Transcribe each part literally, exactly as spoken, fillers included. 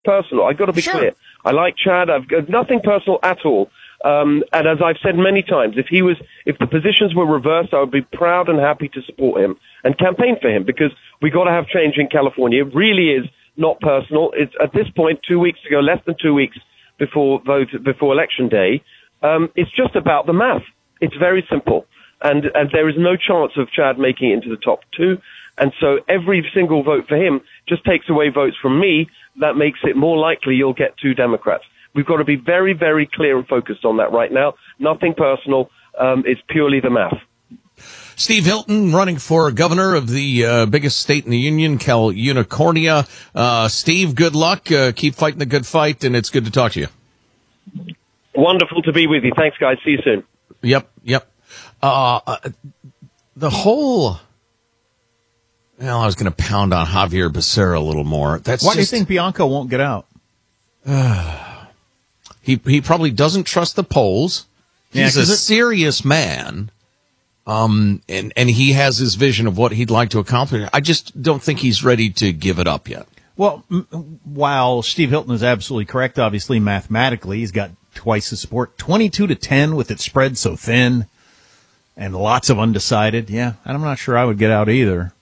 personal. I've got to be sure. clear. I like Chad. I've got nothing personal at all. Um, and as I've said many times, if he was, if the positions were reversed, I would be proud and happy to support him and campaign for him, because we got to have change in California. It really is not personal. It's at this point, two weeks ago, less than two weeks before vote, before election day. Um, it's just about the math. It's very simple. And, and there is no chance of Chad making it into the top two. And so every single vote for him just takes away votes from me. That makes it more likely you'll get two Democrats. We've got to be very, very clear and focused on that right now. Nothing personal. Um, it's purely the math. Steve Hilton running for governor of the uh, biggest state in the union, Cal Unicornia. Uh, Steve, good luck. Uh, keep fighting the good fight, and it's good to talk to you. Wonderful to be with you. Thanks, guys. See you soon. Yep, yep. Uh, uh, the whole... Well, I was going to pound on Javier Becerra a little more. That's Why just, do you think Bianco won't get out? Uh, he he probably doesn't trust the polls. He's yeah, a serious man, um, and and he has his vision of what he'd like to accomplish. I just don't think he's ready to give it up yet. Well, m- while Steve Hilton is absolutely correct, obviously mathematically he's got twice the support, twenty-two to ten with it spread so thin, and lots of undecided. Yeah, I'm not sure I would get out either.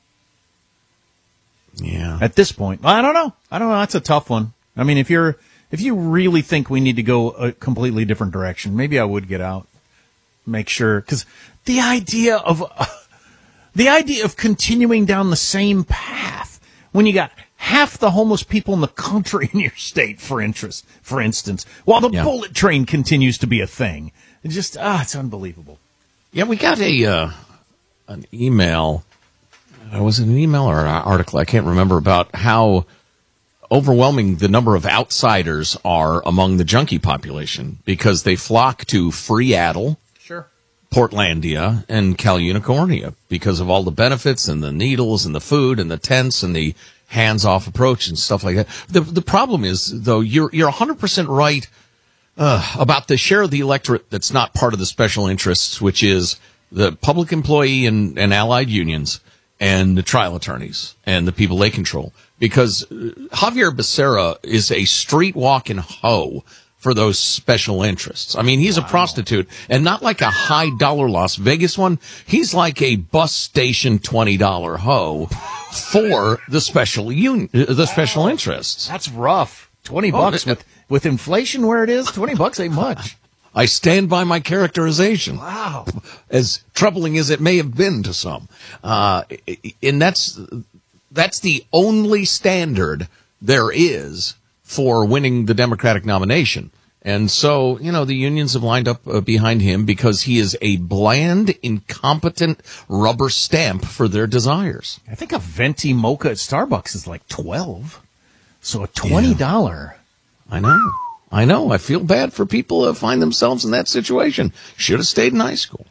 Yeah. At this point, I don't know. I don't know. That's a tough one. I mean, if you're if you really think we need to go a completely different direction, maybe I would get out. Make sure, because the idea of uh, the idea of continuing down the same path when you got half the homeless people in the country in your state, for interest, for instance, while the yeah. bullet train continues to be a thing, it just ah, it's unbelievable. Yeah, we got a uh, an email. Uh, was it an email or an article? I can't remember, about how overwhelming the number of outsiders are among the junkie population because they flock to Freadtle, sure, Portlandia, and Cal Unicornia because of all the benefits and the needles and the food and the tents and the hands-off approach and stuff like that. The the problem is, though, you're you're one hundred percent right uh, about the share of the electorate that's not part of the special interests, which is the public employee and, and allied unions, and the trial attorneys and the people they control. Because Javier Becerra is a street walking hoe for those special interests. I mean, he's wow. a prostitute, and not like a high dollar Las Vegas one. He's like a bus station twenty dollar hoe for the special un- the special wow. interests. That's rough. twenty bucks oh, with, with inflation where it is, twenty bucks ain't much. I stand by my characterization. Wow. As troubling as it may have been to some. Uh, and that's, that's the only standard there is for winning the Democratic nomination. And so, you know, the unions have lined up uh, behind him because he is a bland, incompetent rubber stamp for their desires. I think a venti mocha at Starbucks is like twelve. So a twenty dollars. Yeah. I know. I know. I feel bad for people who find themselves in that situation. Should have stayed in high school.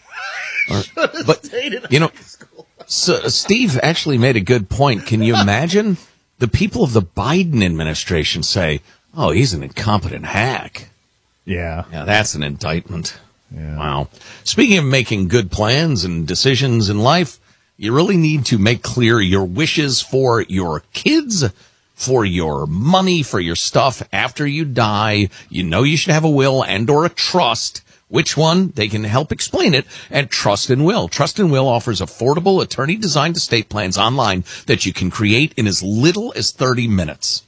Or, but, stayed in you know, high school. So Steve actually made a good point. Can you imagine the people of the Biden administration say, oh, he's an incompetent hack? Yeah. Yeah, that's an indictment. Yeah. Wow. Speaking of making good plans and decisions in life, you really need to make clear your wishes for your kids, for your money, for your stuff after you die. You know you should have a will and or a trust. Which one? They can help explain it at Trust and Will. Trust and Will offers affordable attorney-designed estate plans online that you can create in as little as thirty minutes.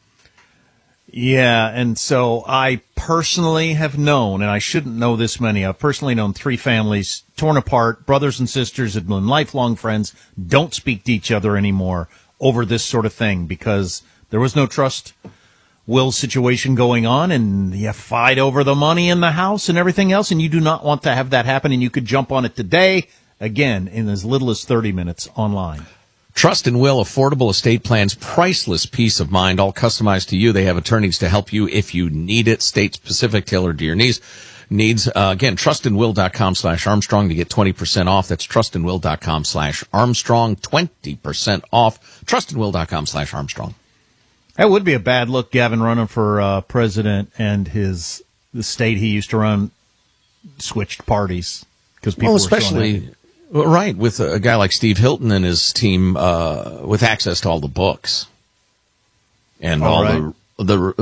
Yeah, and so I personally have known, and I shouldn't know this many, I've personally known three families torn apart, brothers and sisters have been lifelong friends, don't speak to each other anymore over this sort of thing because there was no trust will situation going on, and you fight over the money in the house and everything else, and you do not want to have that happen, and you could jump on it today, again, in as little as thirty minutes online. Trust and Will affordable estate plans, priceless peace of mind, all customized to you. They have attorneys to help you if you need it, state-specific, tailored to your needs. Needs uh, again, trustandwill.com slash Armstrong to get twenty percent off. That's trustandwill.com slash Armstrong, twenty percent off. trustandwill.com slash Armstrong. That would be a bad look, Gavin running for uh, president, and his the state he used to run switched parties because people well, were especially well, right with a guy like Steve Hilton and his team uh, with access to all the books and all, all right. the the